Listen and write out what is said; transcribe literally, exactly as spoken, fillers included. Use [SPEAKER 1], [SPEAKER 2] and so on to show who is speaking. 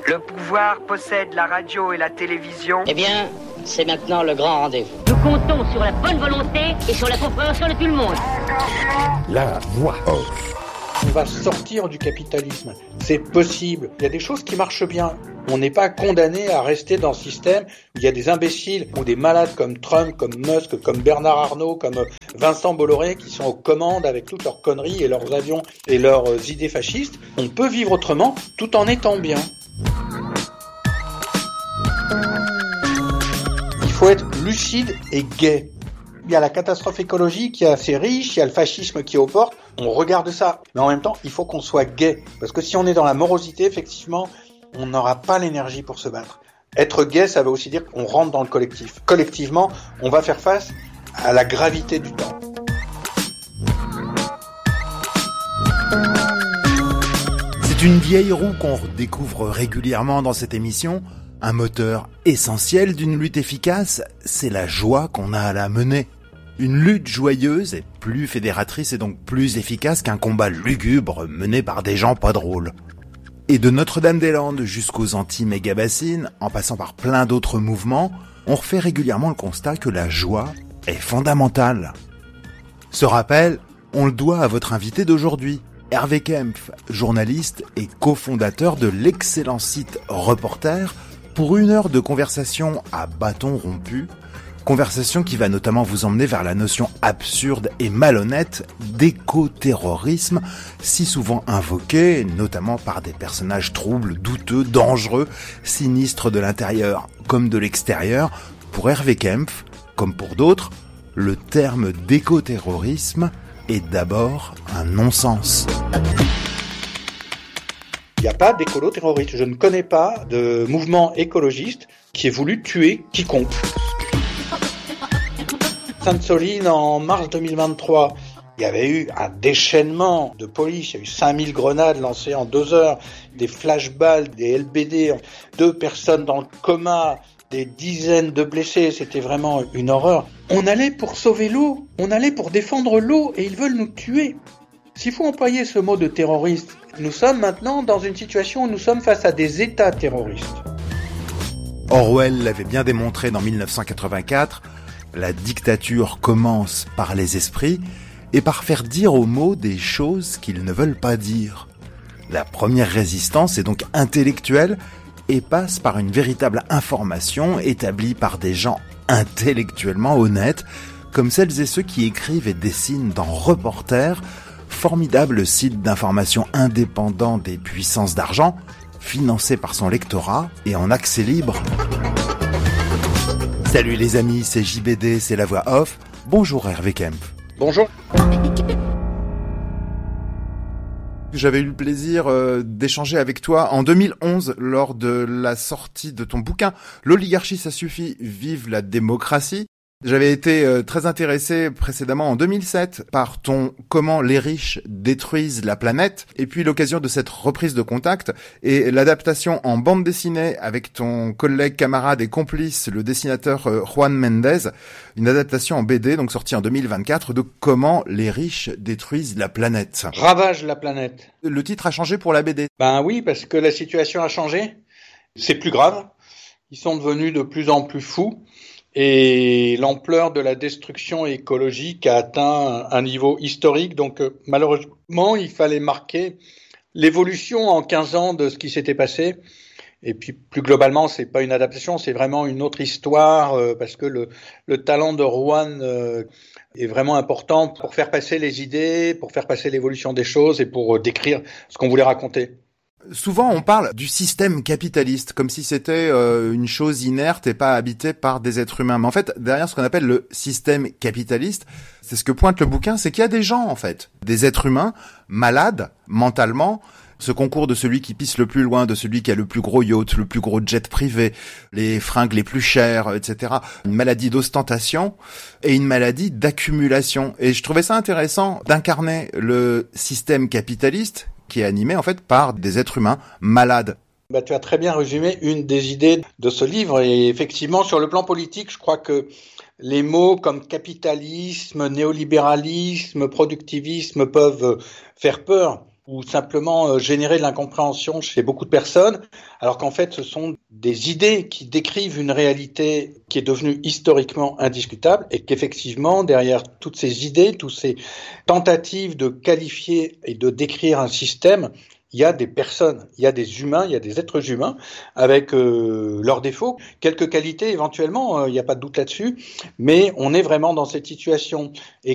[SPEAKER 1] Le pouvoir possède la radio et la télévision.
[SPEAKER 2] Eh bien, c'est maintenant le grand rendez-vous.
[SPEAKER 3] Nous comptons sur la bonne volonté et sur la compréhension de tout le monde.
[SPEAKER 4] La voix off.
[SPEAKER 5] On va sortir du capitalisme. C'est possible. Il y a des choses qui marchent bien. On n'est pas condamné à rester dans ce système où il y a des imbéciles ou des malades comme Trump, comme Musk, comme Bernard Arnault, comme Vincent Bolloré qui sont aux commandes avec toutes leurs conneries et leurs avions et leurs idées fascistes. On peut vivre autrement tout en étant bien. Il faut être lucide et gai. Il y a la catastrophe écologique, il y a ces riches, il y a le fascisme qui est aux portes. On regarde ça. Mais en même temps, il faut qu'on soit gai. Parce que si on est dans la morosité, effectivement, on n'aura pas l'énergie pour se battre. Être gai, ça veut aussi dire qu'on rentre dans le collectif. Collectivement, on va faire face à la gravité du temps.
[SPEAKER 4] C'est une vieille roue qu'on redécouvre régulièrement dans cette émission. Un moteur essentiel d'une lutte efficace, c'est la joie qu'on a à la mener. Une lutte joyeuse est plus fédératrice et donc plus efficace qu'un combat lugubre mené par des gens pas drôles. Et de Notre-Dame-des-Landes jusqu'aux Antilles-Mégabassines, en passant par plein d'autres mouvements, on refait régulièrement le constat que la joie est fondamentale. Ce rappel, on le doit à votre invité d'aujourd'hui, Hervé Kempf, journaliste et cofondateur de l'excellent site Reporter, pour une heure de conversation à bâton rompu, conversation qui va notamment vous emmener vers la notion absurde et malhonnête d'éco-terrorisme, si souvent invoquée, notamment par des personnages troubles, douteux, dangereux, sinistres de l'intérieur comme de l'extérieur. Pour Hervé Kempf, comme pour d'autres, le terme d'éco-terrorisme est d'abord un non-sens.
[SPEAKER 5] Il n'y a pas d'écolo-terroriste. Je ne connais pas de mouvement écologiste qui ait voulu tuer quiconque. Sainte-Soline, en mars deux mille vingt-trois, il y avait eu un déchaînement de police. Il y a eu cinq mille grenades lancées en deux heures, des flashballs, des L B D, deux personnes dans le coma, des dizaines de blessés. C'était vraiment une horreur. On allait pour sauver l'eau, on allait pour défendre l'eau et ils veulent nous tuer. S'il faut employer ce mot de terroriste, nous sommes maintenant dans une situation où nous sommes face à des États terroristes.
[SPEAKER 4] Orwell l'avait bien démontré dans mille neuf cent quatre-vingt-quatre, la dictature commence par les esprits et par faire dire aux mots des choses qu'ils ne veulent pas dire. La première résistance est donc intellectuelle et passe par une véritable information établie par des gens intellectuellement honnêtes, comme celles et ceux qui écrivent et dessinent dans Reporter, formidable site d'information indépendant des puissances d'argent, financé par son lectorat et en accès libre. Salut les amis, c'est J B D, c'est la voix off. Bonjour Hervé Kempf.
[SPEAKER 5] Bonjour.
[SPEAKER 4] J'avais eu le plaisir euh, d'échanger avec toi en deux mille onze lors de la sortie de ton bouquin « L'oligarchie, ça suffit, vive la démocratie ». J'avais été euh, très intéressé précédemment en deux mille sept par ton « Comment les riches détruisent la planète » et puis l'occasion de cette reprise de contact et l'adaptation en bande dessinée avec ton collègue, camarade et complice, le dessinateur euh, Juan Mendez, une adaptation en B D, donc sortie en deux mille vingt-quatre, de « Comment les riches détruisent la planète ».
[SPEAKER 5] Ravage la planète.
[SPEAKER 4] Le titre a changé pour la B D.
[SPEAKER 5] Ben oui, parce que la situation a changé. C'est plus grave. Ils sont devenus de plus en plus fous. Et l'ampleur de la destruction écologique a atteint un niveau historique. Donc euh, malheureusement, il fallait marquer l'évolution en quinze ans de ce qui s'était passé. Et puis plus globalement, c'est pas une adaptation, c'est vraiment une autre histoire euh, parce que le, le talent de Juan euh, est vraiment important pour faire passer les idées, pour faire passer l'évolution des choses et pour euh, décrire ce qu'on voulait raconter.
[SPEAKER 4] Souvent, on parle du système capitaliste, comme si c'était euh, une chose inerte et pas habitée par des êtres humains. Mais en fait, derrière ce qu'on appelle le système capitaliste, c'est ce que pointe le bouquin, c'est qu'il y a des gens, en fait, des êtres humains, malades, mentalement, ce concours de celui qui pisse le plus loin, de celui qui a le plus gros yacht, le plus gros jet privé, les fringues les plus chères, et cetera. Une maladie d'ostentation et une maladie d'accumulation. Et je trouvais ça intéressant d'incarner le système capitaliste qui est animé en fait par des êtres humains malades.
[SPEAKER 5] Bah, tu as très bien résumé une des idées de ce livre et effectivement sur le plan politique, je crois que les mots comme capitalisme, néolibéralisme, productivisme peuvent faire peur. ou simplement euh, générer de l'incompréhension chez beaucoup de personnes, alors qu'en fait ce sont des idées qui décrivent une réalité qui est devenue historiquement indiscutable et qu'effectivement derrière toutes ces idées, toutes ces tentatives de qualifier et de décrire un système, il y a des personnes, il y a des humains, il y a des êtres humains avec euh, leurs défauts, quelques qualités éventuellement, il euh, n'y a pas de doute là-dessus, mais on est vraiment dans cette situation. Et